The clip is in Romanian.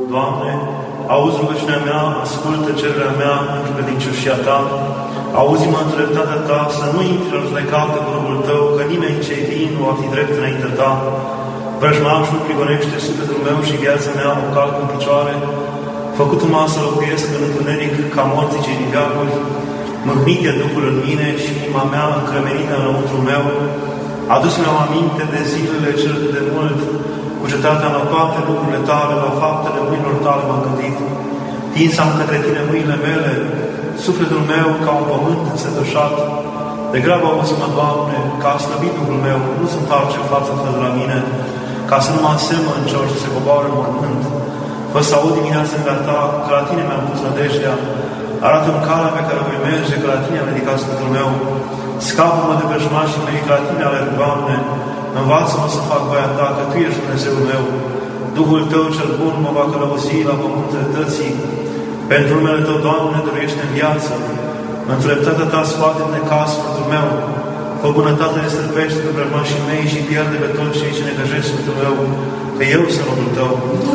Doamne, auzi rugăciunea mea, ascultă cererea mea pentru credincioșia Ta, auzi-mă în dreptatea Ta, să nu intri în judecată cu robul Tău, că nimeni ce-i vin nu va fi drept înaintea Ta. Vrăjmașul prigonește sufletul meu și viața mea o calcă în picioare, făcut-mă să locuiesc în întuneric ca morții cei din veacuri, mâhnit e Duhul în mine și inima mea încremenită înăuntru meu. Adus-mi aminte de zilele cele de mult, cu cetatea la toate lucrurile Tale, la faptele mâinilor Tale m-am gândit. Tinsam către Tine mâinile mele, sufletul meu ca un pământ însetușat. Degrabă auzi-mă, Doamne, ca a slăbit Duhul meu, nu se întoarce fața Ta de la mine, ca să nu mă asemăn celor ce se coboară în mormânt. Fă să aud dimineața în Ta, că la Tine mi-am pus nădejdea. Arată-mi calea pe care voi merge, că la Tine am ridicat sufletul meu. Scapă-mă de vrăjmașii mei, că la Tine alerg, Doamne. Învață-mă să fac voia Ta, că Tu ești Dumnezeul meu. Duhul Tău cel bun mă va călăuzi la pământul dreptății. Pentru numele Tău, Doamne, dăruiește în viață. În dreptatea Ta scoate în necaz sufletul meu. Fă bunătate ne străpește pe vrăjmașii mei și pierde pe toți cei ce necăjesc sufletul meu, că eu sunt robul Tău.